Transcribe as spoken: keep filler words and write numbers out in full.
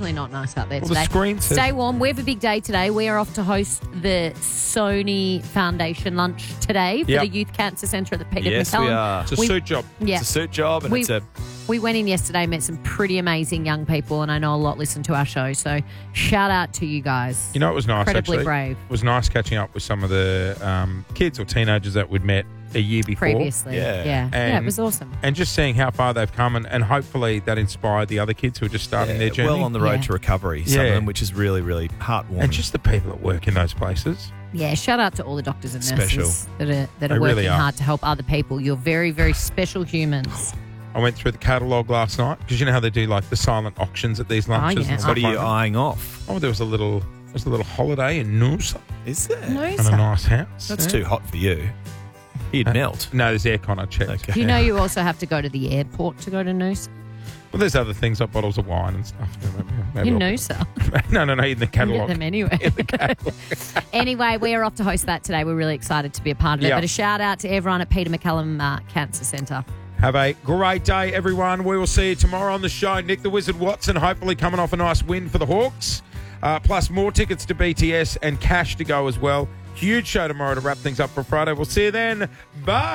definitely not nice out there Well, today. the screen says- Stay warm. We have a big day today. We are off to host the Sony Foundation lunch today for Yep. the Youth Cancer Centre at the Peter Yes, McCallum. we are. It's a We- suit job. Yeah. It's a suit job and We- it's a... We went in yesterday, met some pretty amazing young people, and I know a lot listen to our show. So shout out to you guys. You know, it was nice, Incredibly actually. brave. It was nice catching up with some of the um, kids or teenagers that we'd met a year before. Previously. Yeah. Yeah. Yeah, And- it was awesome. And just seeing how far they've come, and, and hopefully that inspired the other kids who are just starting yeah, their journey. well on the road Yeah. to recovery, some Yeah. of them, which is really, really heartwarming. and just the people that work in those places. Yeah, shout out to all the doctors and nurses Special. that are that They are really working are. hard to help other people. You're very, very special humans. I went through the catalogue last night because you know how they do like the silent auctions at these lunches. yeah. and What are stuff you like that? eyeing off? Oh, there was a little, there was a little holiday in Noosa Is there? No, and a sir. nice house. That's Yeah. too hot for you. You'd Uh, melt. No, there's aircon. I checked. Okay. Do you know you also have to go to the airport to go to Noosa? Well, there's other things like bottles of wine and stuff. Maybe In I'll- Noosa. No, no, no, in the You can get catalogue. them anyway. Anyway, we are off to host that today. We're really excited to be a part of it. Yeah. But a shout out to everyone at Peter McCallum uh, Cancer Centre. Have a great day, everyone. We will see you tomorrow on the show. Nick the Wizard Watson, hopefully coming off a nice win for the Hawks. Uh, plus more tickets to B T S and cash to go as well. Huge show tomorrow to wrap things up for Friday. We'll see you then. Bye.